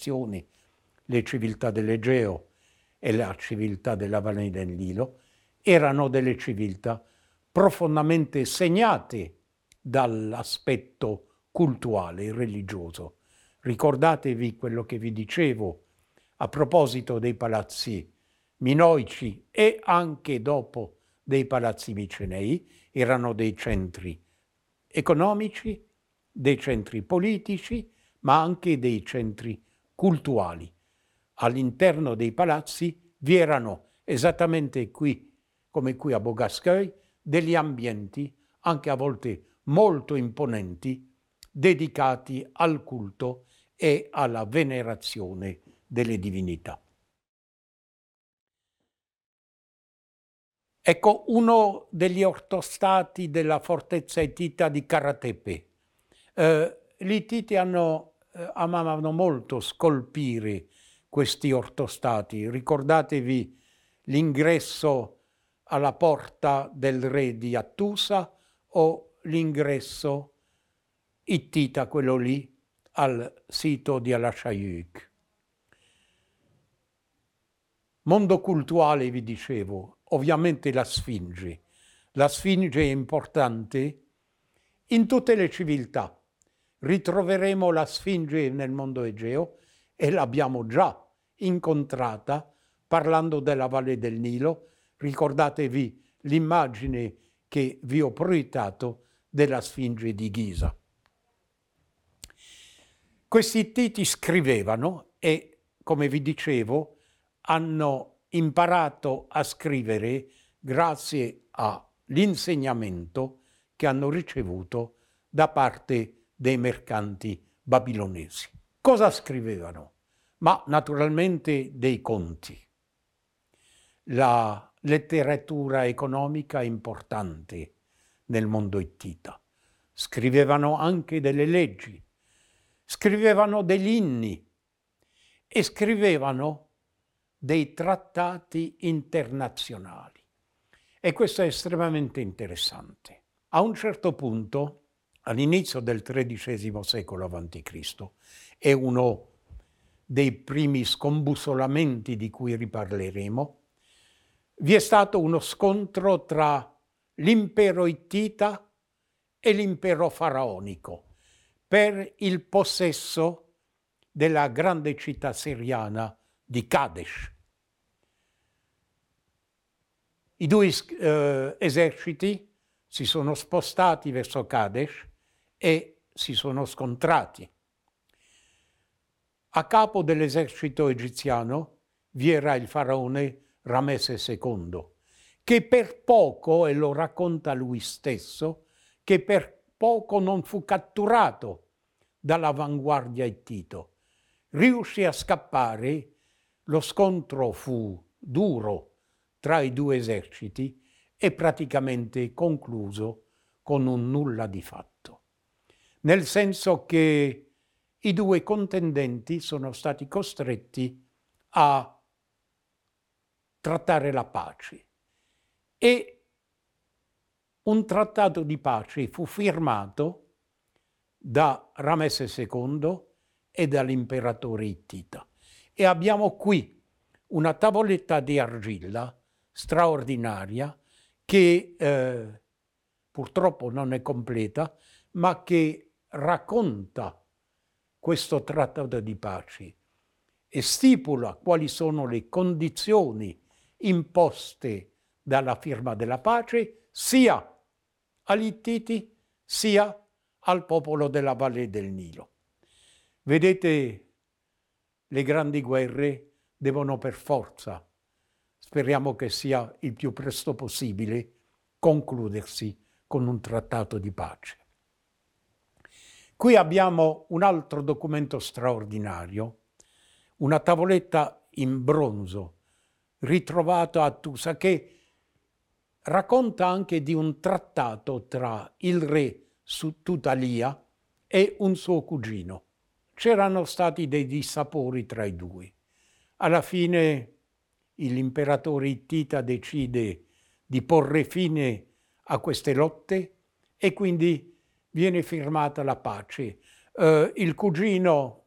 nazioni, le civiltà dell'Egeo e la civiltà della Valle del Nilo, erano delle civiltà profondamente segnate dall'aspetto cultuale, religioso. Ricordatevi quello che vi dicevo a proposito dei palazzi minoici e anche dopo dei palazzi micenei, erano dei centri economici, dei centri politici, ma anche dei centri cultuali. All'interno dei palazzi vi erano esattamente qui, come qui a Bogascăi, degli ambienti anche a volte molto imponenti, dedicati al culto e alla venerazione delle divinità. Ecco uno degli ortostati della fortezza ittita di Karatepe. Gli Ittiti amavano molto scolpire questi ortostati. Ricordatevi l'ingresso alla porta del re di Attusa o l'ingresso ittita, quello lì, al sito di Alaşhayük. Mondo cultuale, vi dicevo, ovviamente la Sfinge. La Sfinge è importante in tutte le civiltà. Ritroveremo la Sfinge nel mondo Egeo e l'abbiamo già incontrata parlando della Valle del Nilo. Ricordatevi l'immagine che vi ho proiettato della Sfinge di Giza. Questi Ittiti scrivevano e, come vi dicevo, hanno imparato a scrivere grazie all'insegnamento che hanno ricevuto da parte dei mercanti babilonesi. Cosa scrivevano? Ma naturalmente dei conti. La letteratura economica importante nel mondo ittita. Scrivevano anche delle leggi, scrivevano degli inni e scrivevano dei trattati internazionali. E questo è estremamente interessante. A un certo punto, all'inizio del XIII secolo a.C., è uno dei primi scombussolamenti di cui riparleremo, vi è stato uno scontro tra l'impero ittita e l'impero faraonico per il possesso della grande città siriana di Kadesh. I due eserciti si sono spostati verso Kadesh e si sono scontrati. A capo dell'esercito egiziano vi era il faraone Ramesse II, che per poco, e lo racconta lui stesso, che per poco non fu catturato dall'avanguardia ittito. Riuscì a scappare, lo scontro fu duro tra i due eserciti e praticamente concluso con un nulla di fatto. Nel senso che i due contendenti sono stati costretti a trattare la pace e un trattato di pace fu firmato da Ramesse II e dall'imperatore ittita. E abbiamo qui una tavoletta di argilla straordinaria che purtroppo non è completa, ma che racconta questo trattato di pace e stipula quali sono le condizioni imposte dalla firma della pace sia agli Ittiti sia al popolo della Valle del Nilo. Vedete, le grandi guerre devono per forza, speriamo che sia il più presto possibile, concludersi con un trattato di pace. Qui abbiamo un altro documento straordinario, una tavoletta in bronzo ritrovata a Tusa che racconta anche di un trattato tra il re Tutalia e un suo cugino. C'erano stati dei dissapori tra i due. Alla fine l'imperatore ittita decide di porre fine a queste lotte e quindi viene firmata la pace. Il cugino